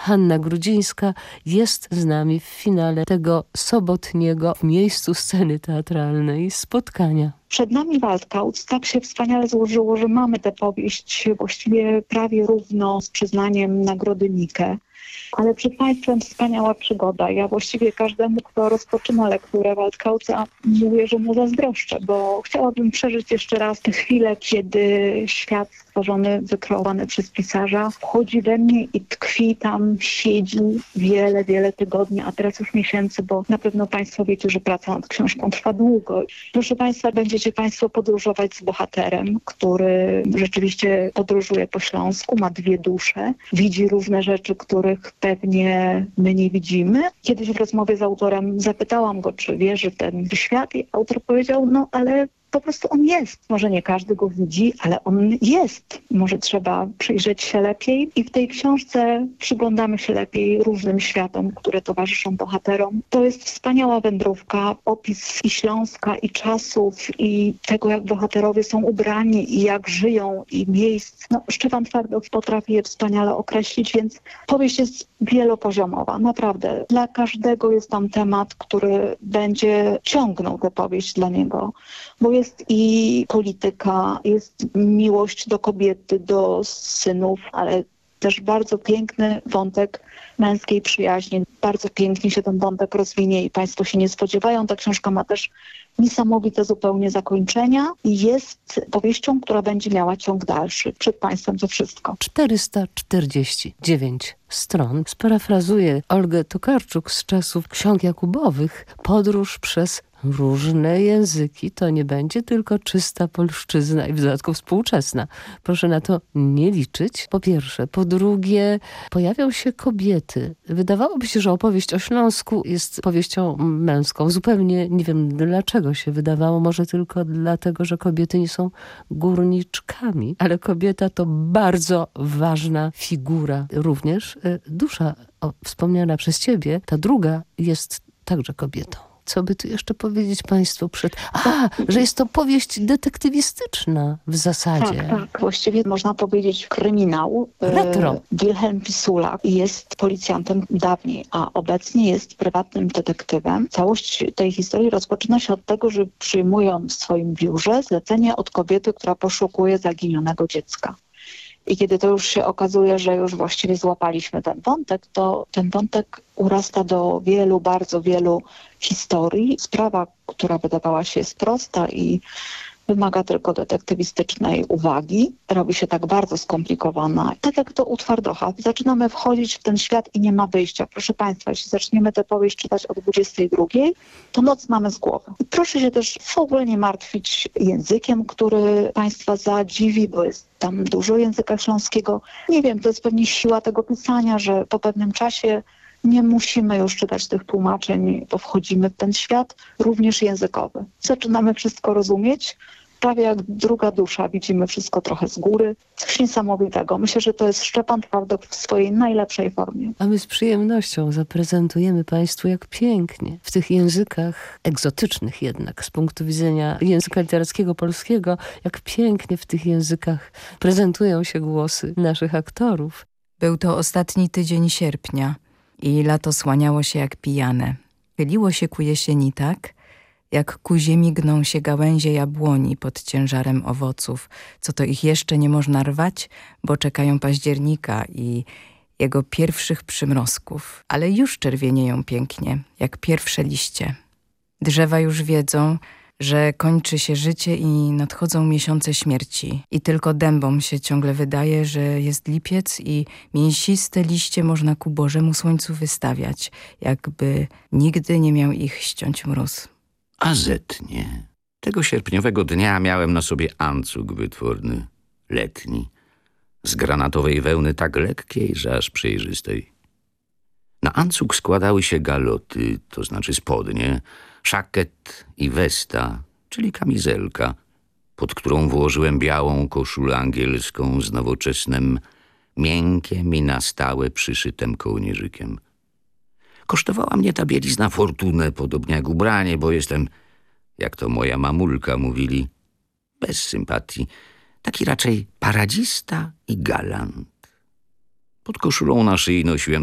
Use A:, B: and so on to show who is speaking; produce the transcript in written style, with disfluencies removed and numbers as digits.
A: Hanna Grudzińska jest z nami w finale tego sobotniego w miejscu sceny teatralnej spotkania.
B: Przed nami Waldkaut. Tak się wspaniale złożyło, że mamy tę powieść właściwie prawie równo z przyznaniem nagrody Nike. Ale przed Państwem wspaniała przygoda. Ja właściwie każdemu, kto rozpoczyna lekturę Waldkauta, mówię, że mu zazdroszczę, bo chciałabym przeżyć jeszcze raz tę chwilę, kiedy świat stworzony, wykreowany przez pisarza wchodzi we mnie i tkwi tam, siedzi wiele, wiele tygodni, a teraz już miesięcy, bo na pewno Państwo wiecie, że praca nad książką trwa długo. Proszę Państwa, będziecie Państwo podróżować z bohaterem, który rzeczywiście podróżuje po Śląsku, ma dwie dusze, widzi różne rzeczy, których pewnie my nie widzimy. Kiedyś w rozmowie z autorem zapytałam go, czy wierzy w ten świat i autor powiedział, no ale po prostu on jest. Może nie każdy go widzi, ale on jest. Może trzeba przyjrzeć się lepiej i w tej książce przyglądamy się lepiej różnym światom, które towarzyszą bohaterom. To jest wspaniała wędrówka, opis i Śląska, i czasów, i tego, jak bohaterowie są ubrani, i jak żyją, i miejsc. No, Szczepan Twardoch potrafi je wspaniale określić, więc powieść jest wielopoziomowa. Naprawdę. Dla każdego jest tam temat, który będzie ciągnął tę powieść dla niego. Bo jest i polityka, jest miłość do kobiety, do synów, ale też bardzo piękny wątek męskiej przyjaźni. Bardzo pięknie się ten wątek rozwinie i Państwo się nie spodziewają. Ta książka ma też niesamowite zupełnie zakończenia i jest powieścią, która będzie miała ciąg dalszy. Przed Państwem to wszystko.
A: 449 stron. Sparafrazuję Olgę Tokarczuk z czasów ksiąg Jakubowych. Podróż przez różne języki to nie będzie tylko czysta polszczyzna i w dodatku współczesna. Proszę na to nie liczyć. Po pierwsze. Po drugie, pojawią się kobiety. Wydawałoby się, że opowieść o Śląsku jest powieścią męską. Zupełnie nie wiem, dlaczego się wydawało. Może tylko dlatego, że kobiety nie są górniczkami. Ale kobieta to bardzo ważna figura. Również dusza wspomniana przez ciebie, ta druga jest także kobietą. Co by tu jeszcze powiedzieć Państwu że jest to powieść detektywistyczna w zasadzie.
B: Tak. Właściwie można powiedzieć kryminał.
A: Retro.
B: Wilhelm Pisula jest policjantem dawniej, a obecnie jest prywatnym detektywem. Całość tej historii rozpoczyna się od tego, że przyjmują w swoim biurze zlecenie od kobiety, która poszukuje zaginionego dziecka. I kiedy to już się okazuje, że już właściwie złapaliśmy ten wątek, to ten wątek urasta do wielu, bardzo wielu historii. Sprawa, która wydawała się jest prosta i wymaga tylko detektywistycznej uwagi, robi się tak bardzo skomplikowana. Tak jak to u Twardocha. Zaczynamy wchodzić w ten świat i nie ma wyjścia. Proszę Państwa, jeśli zaczniemy tę powieść czytać o 22, to noc mamy z głowy. I proszę się też w ogóle nie martwić językiem, który Państwa zadziwi, bo jest tam dużo języka śląskiego. Nie wiem, to jest pewnie siła tego pisania, że po pewnym czasie nie musimy już czytać tych tłumaczeń, bo wchodzimy w ten świat, również językowy. Zaczynamy wszystko rozumieć, prawie jak druga dusza, widzimy wszystko trochę z góry. Coś niesamowitego. Myślę, że to jest Szczepan Twardoch w swojej najlepszej formie.
A: A my z przyjemnością zaprezentujemy Państwu, jak pięknie w tych językach egzotycznych jednak z punktu widzenia języka literackiego polskiego, jak pięknie w tych językach prezentują się głosy naszych aktorów.
C: Był to ostatni tydzień sierpnia i lato słaniało się jak pijane. Chyliło się ku jesieni tak, jak ku ziemi gną się gałęzie jabłoni pod ciężarem owoców, co to ich jeszcze nie można rwać, bo czekają października i jego pierwszych przymrozków, ale już czerwienieją pięknie, jak pierwsze liście. Drzewa już wiedzą, że kończy się życie i nadchodzą miesiące śmierci i tylko dębom się ciągle wydaje, że jest lipiec i mięsiste liście można ku Bożemu słońcu wystawiać, jakby nigdy nie miał ich ściąć mróz.
D: A zetnie. Tego sierpniowego dnia miałem na sobie ancuk wytworny, letni, z granatowej wełny tak lekkiej, że aż przejrzystej. Na ancuk składały się galoty, to znaczy spodnie, szaket i westa, czyli kamizelka, pod którą włożyłem białą koszulę angielską z nowoczesnym, miękkiem i na stałe przyszytym kołnierzykiem. Kosztowała mnie ta bielizna fortunę, podobnie jak ubranie, bo jestem, jak to moja mamulka mówili, bez sympatii, taki raczej paradzista i galant. Pod koszulą na szyi nosiłem